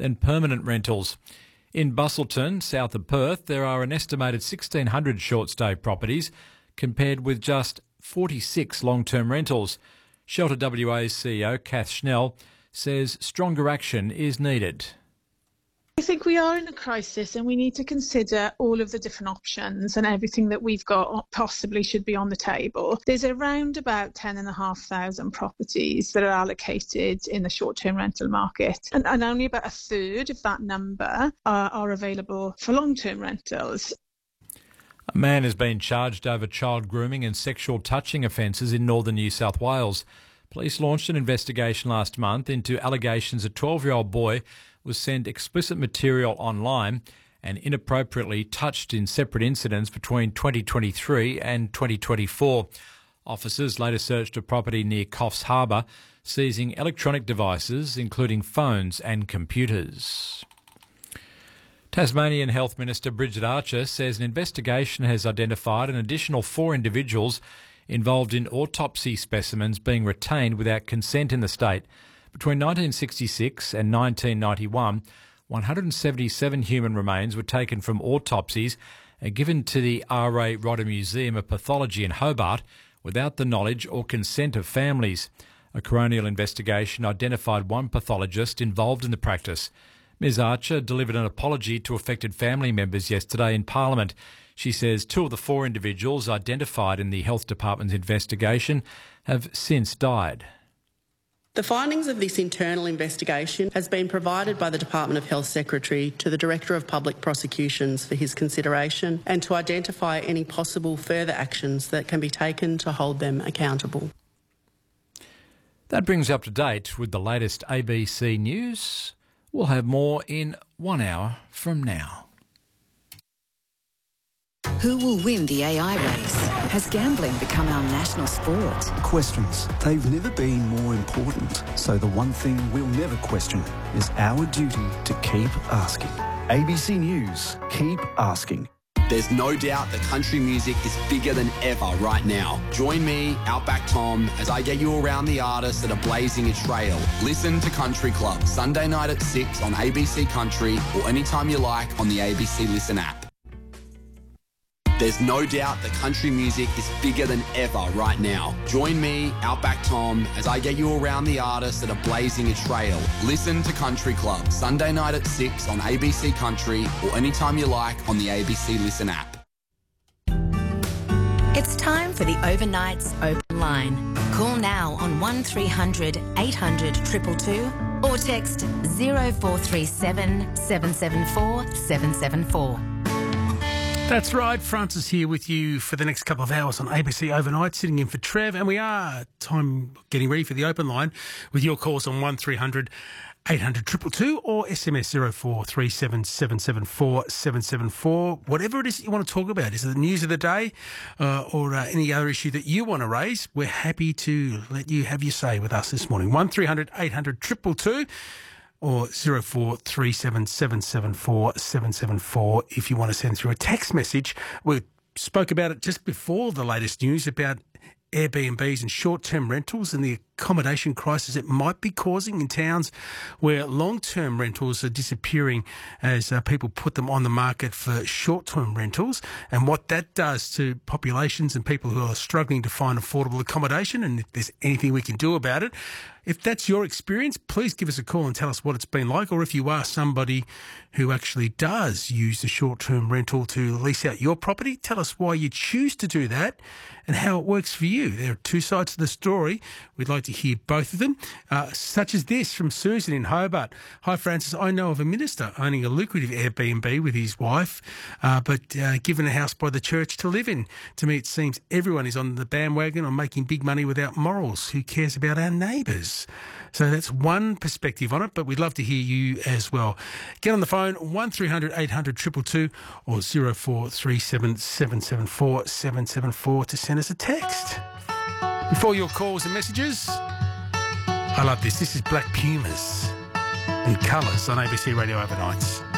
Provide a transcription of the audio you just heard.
than permanent rentals. In Busselton, south of Perth, there are an estimated 1,600 short-stay properties compared with just 46 long-term rentals. Shelter WA's CEO, Kath Schnell, says stronger action is needed. I think we are in a crisis and we need to consider all of the different options, and everything that we've got possibly should be on the table. There's around about 10,500 properties that are allocated in the short-term rental market, and only about a third of that number are available for long-term rentals. A man has been charged over child grooming and sexual touching offences in northern New South Wales. Police launched an investigation last month into allegations a 12-year-old boy was sent explicit material online and inappropriately touched in separate incidents between 2023 and 2024. Officers later searched a property near Coffs Harbour, seizing electronic devices including phones and computers. Tasmanian Health Minister Bridget Archer says an investigation has identified an additional 4 individuals involved in autopsy specimens being retained without consent in the state. Between 1966 and 1991, 177 human remains were taken from autopsies and given to the R.A. Rodder Museum of Pathology in Hobart without the knowledge or consent of families. A coronial investigation identified one pathologist involved in the practice. Ms Archer delivered an apology to affected family members yesterday in Parliament. She says 2 of the 4 individuals identified in the Health Department's investigation have since died. The findings of this internal investigation has been provided by the Department of Health Secretary to the Director of Public Prosecutions for his consideration and to identify any possible further actions that can be taken to hold them accountable. That brings you up to date with the latest ABC News. We'll have more in 1 hour from now. Who will win the AI race? Has gambling become our national sport? Questions. They've never been more important. So the one thing we'll never question is our duty to keep asking. ABC News. Keep asking. There's no doubt that country music is bigger than ever right now. Join me, Outback Tom, as I get you around the artists that are blazing a trail. Listen to Country Club, Sunday night at 6 on ABC Country or anytime you like on the ABC Listen app. There's no doubt that country music is bigger than ever right now. Join me, Outback Tom, as I get you around the artists that are blazing a trail. Listen to Country Club, Sunday night at 6 on ABC Country or anytime you like on the ABC Listen app. It's time for the Overnights Open Line. Call now on 1300 800 222 or text 0437 774 774. That's right, Francis here with you for the next couple of hours on ABC Overnight, sitting in for Trev, and we are getting ready for the open line with your calls on 1300 800 222 or SMS 0437 774 774. Whatever it is that you want to talk about, is it the news of the day or any other issue that you want to raise, we're happy to let you have your say with us this morning. 1300 800 222 or 0437 774 774 if you want to send through a text message. We spoke about it just before the latest news about Airbnbs and short-term rentals and the accommodation crisis it might be causing in towns where long-term rentals are disappearing as people put them on the market for short-term rentals, and what that does to populations and people who are struggling to find affordable accommodation, and if there's anything we can do about it. If that's your experience, please give us a call and tell us what it's been like, or if you are somebody who actually does use the short-term rental to lease out your property, tell us why you choose to do that and how it works for you. There are 2 sides to the story. We'd like to hear both of them, such as this from Susan in Hobart. Hi, Francis. I know of a minister owning a lucrative Airbnb with his wife, but given a house by the church to live in. To me, it seems everyone is on the bandwagon on making big money without morals. Who cares about our neighbours? So that's one perspective on it, but we'd love to hear you as well. Get on the phone, 1300 800 222 or 0437 774 774 to send us a text. Before your calls and messages, I love this. This is Black Pumas in Colours on ABC Radio Overnights.